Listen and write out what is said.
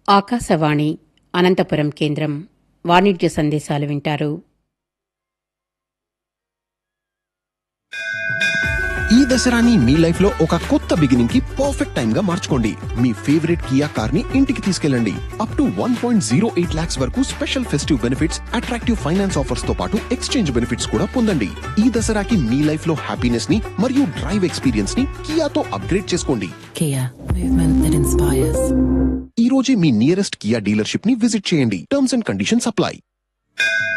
ఆకాశవాణి అనంతపురం కేంద్రం వాణిజ్య సందేశాలు వింటారు. ఈ దసరాని మీ లైఫ్ లో ఒక కొత్త బిగినింగ్ కి పర్ఫెక్ట్ టైం గా మార్చుకోండి. మీ ఫేవరెట్ కియా కార్ ని ఇంటికి తీసుకెళ్ళండి. అప్ టు 1.08 lakhs వరకు special festive benefits, attractive finance offers తో పాటు ఎక్స్చేంజ్ బెనిఫిట్స్ కూడా పొందండి. ఈ దసరాకి మీ లైఫ్ లో హ్యాపీనెస్ ని మరియు డ్రైవ్ ఎక్స్పీరియన్స్ ని కియాతో అప్గ్రేడ్ చేసుకోండి. Kia, movement that inspires. ఈ రోజే మీ నియరెస్ట్ కియా డీలర్షిప్ ని విజిట్ చేయండి. Terms and conditions apply.